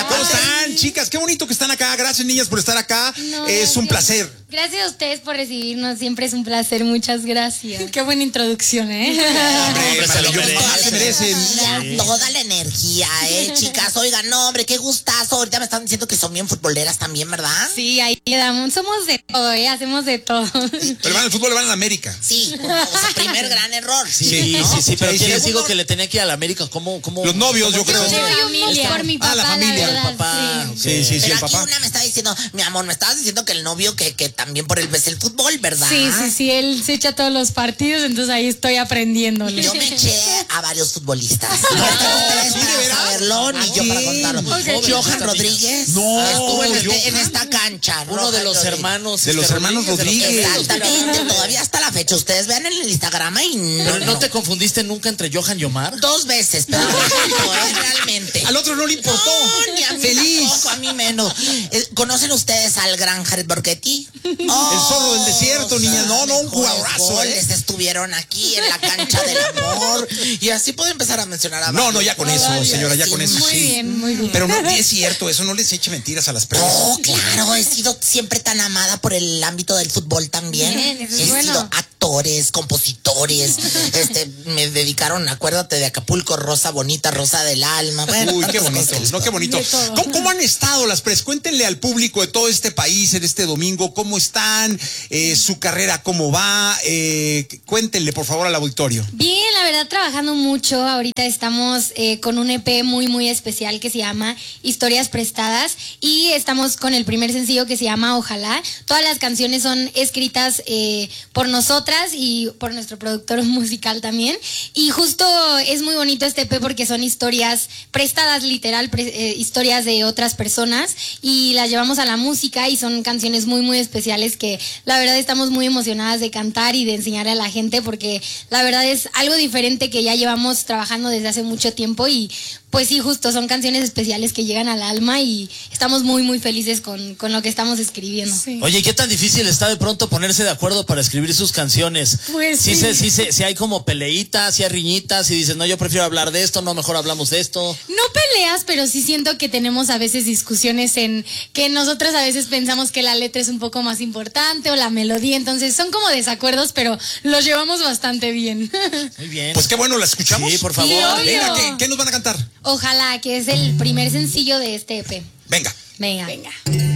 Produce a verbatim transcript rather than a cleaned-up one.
¿Cómo están, chicas? Qué bonito que están acá. Gracias, niñas, por estar acá. No, es un placer. Gracias a ustedes por recibirnos. Siempre es un placer. Muchas gracias. Qué buena introducción, ¿eh? Hombre, maravilloso. Se merecen. Sí. Toda la energía, ¿eh, chicas? Oigan, no, hombre, qué gustazo. Ahorita me están diciendo que son bien futboleras también, ¿verdad? Sí, ahí quedamos. Somos de todo, ¿eh? Hacemos de todo. Pero van al fútbol, van a la América. Sí, o sea, primer gran error. Sí, sí, ¿no? sí, sí, pero sí, ¿quién sí. les digo que le tenía que ir a la América? ¿Cómo, cómo? Los novios, yo creo. Yo familia. Por mi papá, ah, la familia. la verdad, el papá. sí. Sí, sí, sí, Pero el aquí papá. una me está diciendo, mi amor, me estabas diciendo que el novio que, que también por él ves el fútbol, ¿verdad? Sí, sí, sí, él se echa todos los partidos, entonces ahí estoy aprendiéndole. Yo me eché a varios futbolistas. No están ustedes ¿sí, para de veras? saberlo, ni yo para contarlo. Okay. Johan Rodríguez No, estuvo en, este- Johan. en esta cancha. Uno de Rohan los Rodríguez. hermanos. De los este, hermanos Rodríguez. de los- Exactamente, todavía hasta la fecha. Ustedes vean en el Instagram y no, Pero no no. te confundiste nunca entre Johan y Omar. Dos veces, pero no, eh, realmente. Al otro no le importó. No, ni a mí Feliz. tampoco, a mí menos. Eh, ¿Conocen ustedes al gran Jared Borghetti? Oh, El zorro del desierto, niña. No, no, un jugadorazo, goles ¿eh? estuvieron aquí en la cancha del amor. Y así puedo empezar a mencionar a No, varios. no, ya con eso, Varios, señora, ya sí. con eso, Muy sí. bien, muy bien. Pero no es cierto, eso no les eche mentiras a las personas. Oh, claro, he sido siempre tan amada por el ámbito del fútbol también. Bien, eso es he bueno. sido actores, compositores, este, me dedicaron, acuérdate de Acapulco, Rosa Bonita, Rosa del Alma. Bueno, Uy, qué tantas bonito, cosas. no, qué bonito. De todo. ¿Cómo, cómo han estado las pres? Cuéntenle al público de todo este país en este domingo, cómo están, eh, su carrera, cómo va, eh, cuéntenle por favor al auditorio. Bien, la verdad, trabajando mucho. Ahorita estamos eh, con un E P muy, muy especial que se llama Historias Prestadas y estamos con el primer sencillo que se llama Ojalá. Todas las canciones son escritas eh, por nosotras y por nuestro productor musical también. Y justo es muy bonito este E P porque son historias prestadas, literal, pre- eh, historias de otras personas y las llevamos a la música y son canciones muy, muy especiales que la verdad estamos muy emocionadas de cantar y de enseñarle a la gente porque la verdad es algo diferente que ya llevamos trabajando desde hace mucho tiempo y pues sí, justo son canciones especiales que llegan al alma y estamos muy, muy felices con, con lo que estamos escribiendo. Sí. Oye, ¿qué tan difícil está de pronto ponerse de acuerdo para escribir sus canciones? Pues sí. sí. Se, sí, se, sí hay como peleitas, sí hay riñitas y dices, no, yo prefiero hablar de esto, no, mejor hablamos de esto. No peleas, pero sí siento que tenemos a veces discusiones en que nosotros a veces pensamos que la letra es un poco más importante o la melodía, entonces son como desacuerdos, pero los llevamos bastante bien. Muy bien. Pues qué bueno, ¿la escuchamos? Sí, por favor. Sí, obvio. Venga, ¿qué, qué nos van a cantar? Ojalá, que es el primer sencillo de este E P. Venga. Venga. Venga.